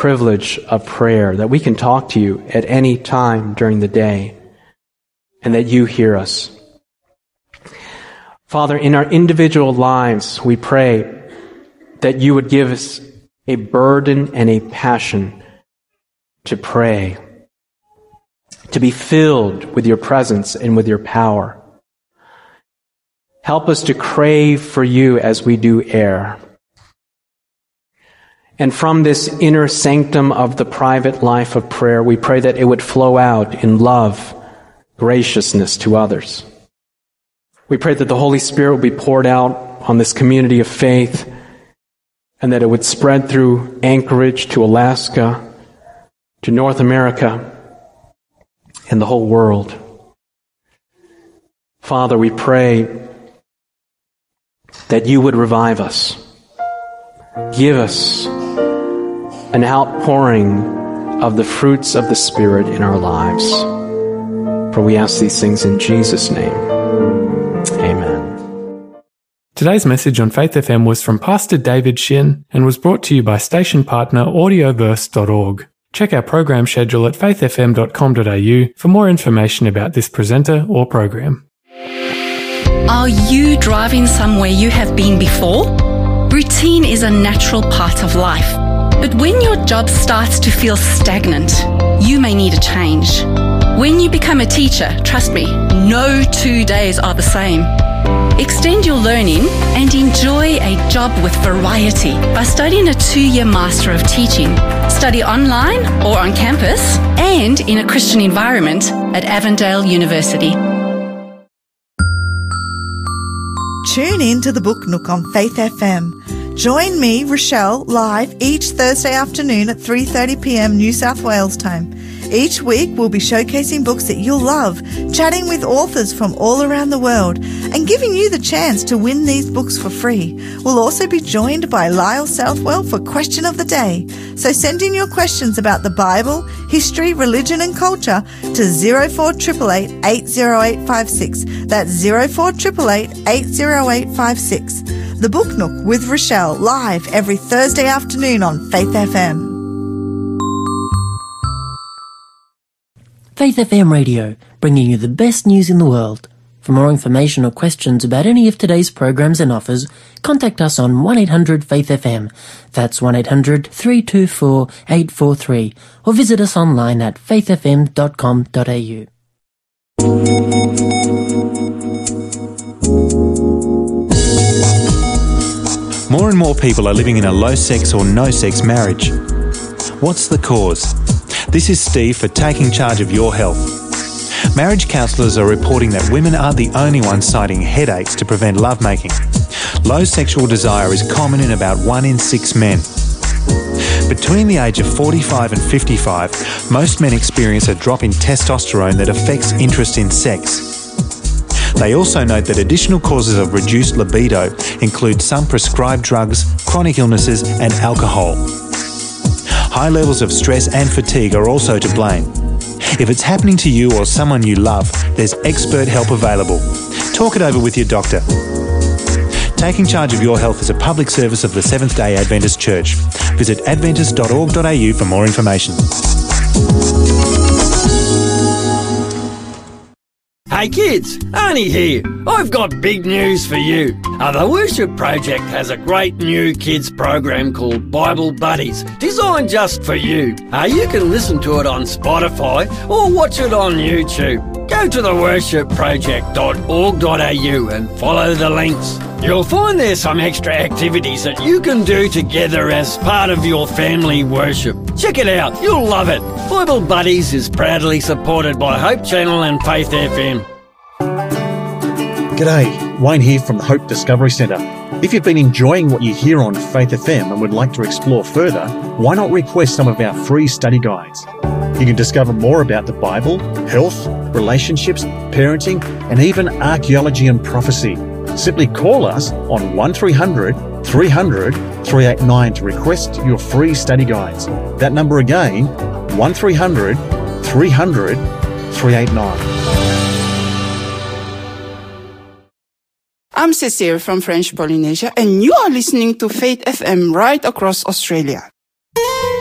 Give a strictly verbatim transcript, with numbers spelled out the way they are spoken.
privilege of prayer, that we can talk to you at any time during the day, and that you hear us. Father, in our individual lives, we pray that you would give us a burden and a passion to pray, to be filled with your presence and with your power. Help us to crave for you as we do air. And from this inner sanctum of the private life of prayer, we pray that it would flow out in love, graciousness to others. We pray that the Holy Spirit will be poured out on this community of faith, and that it would spread through Anchorage to Alaska, to North America, and the whole world. Father, we pray that you would revive us. Give us an outpouring of the fruits of the Spirit in our lives. For we ask these things in Jesus' name. Amen. Today's message on Faith F M was from Pastor David Shin and was brought to you by station partner audioverse dot org. Check our program schedule at faith f m dot com dot a u for more information about this presenter or program. Are you driving somewhere you have been before? Routine is a natural part of life. But when your job starts to feel stagnant, you may need a change. When you become a teacher, trust me, no two days are the same. Extend your learning and enjoy a job with variety by studying a two-year Master of Teaching. Study online or on campus and in a Christian environment at Avondale University. Tune in to the Book Nook on Faith F M. Join me, Rochelle, live each Thursday afternoon at three thirty p m New South Wales time. Each week we'll be showcasing books that you'll love, chatting with authors from all around the world, and giving you the chance to win these books for free. We'll also be joined by Lyle Southwell for Question of the Day. So send in your questions about the Bible, history, religion and culture to zero four eight eight eight, eight zero eight five six. That's zero four eight eight eight, eight zero eight five six. The Book Nook with Rochelle, live every Thursday afternoon on Faith F M. Faith F M Radio, bringing you the best news in the world. For more information or questions about any of today's programs and offers, contact us on one eight hundred faith F M. That's one eight hundred, three two four, eight four three. Or visit us online at faith f m dot com dot a u. More and more people are living in a low-sex or no-sex marriage. What's the cause? This is Steve for Taking Charge of Your Health. Marriage counsellors are reporting that women aren't the only ones citing headaches to prevent lovemaking. Low sexual desire is common in about one in six men. Between the age of forty-five and fifty-five, most men experience a drop in testosterone that affects interest in sex. They also note that additional causes of reduced libido include some prescribed drugs, chronic illnesses and alcohol. High levels of stress and fatigue are also to blame. If it's happening to you or someone you love, there's expert help available. Talk it over with your doctor. Taking Charge of Your Health is a public service of the Seventh-day Adventist Church. Visit adventist dot org dot a u for more information. Hey kids, Arnie here. I've got big news for you. Uh, the Worship Project has a great new kids program called Bible Buddies, designed just for you. Uh, you can listen to it on Spotify or watch it on YouTube. Go to the worship project dot org dot a u and follow the links. You'll find there's some extra activities that you can do together as part of your family worship. Check it out, you'll love it. Bible Buddies is proudly supported by Hope Channel and Faith F M. G'day, Wayne here from the Hope Discovery Centre. If you've been enjoying what you hear on Faith F M and would like to explore further, why not request some of our free study guides? You can discover more about the Bible, health, relationships, parenting, and even archaeology and prophecy. Simply call us on one three hundred, three hundred, three eight nine to request your free study guides. That number again, one three hundred, three hundred, three eight nine. I'm Cecile from French Polynesia, and you are listening to Faith F M right across Australia.